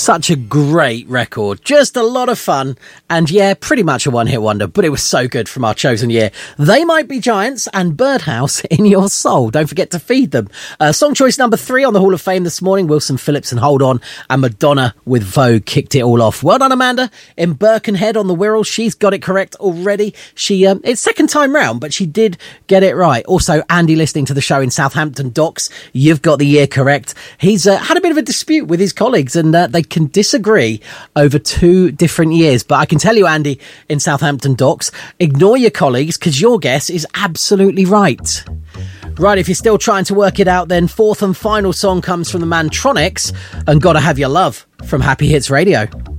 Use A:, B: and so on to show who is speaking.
A: Such a great record. Just a lot of fun. And yeah, pretty much a one-hit wonder, but it was so good from our chosen year. They Might Be Giants and Birdhouse in Your Soul. Don't forget to feed them. Song choice number 3 on the Hall of Fame this morning. Wilson Phillips and Hold On, and Madonna with Vogue kicked it all off. Well done, Amanda, in Birkenhead on the Wirral. She's got it correct already. It's second time round, but she did get it right. Also, Andy listening to the show in Southampton Docks. You've got the year correct. He's had a bit of a dispute with his colleagues, and they can disagree over 2 different years. But I can tell you, Andy, in Southampton Docks, ignore your colleagues because your guess is absolutely right. Right, if you're still trying to work it out, then fourth and final song comes from the Mantronics and Gotta Have Your Love from Happy Hits Radio.